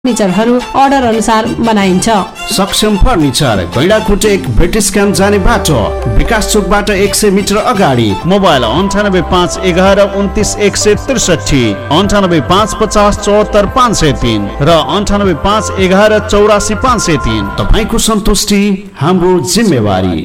फर्निचरहरू अर्डर अनुसार बनाइन्छ। सक्षम फर्निचर गैंडाकोट 1 ब्रिटिश क्याम्प जाने बाटो, विकास चोकबाट 100 मिटर अगाडि। मोबाइल 9851291163, 9855044503 र 9851184503। तपाईको सन्तुष्टि हाम्रो जिम्मेवारी।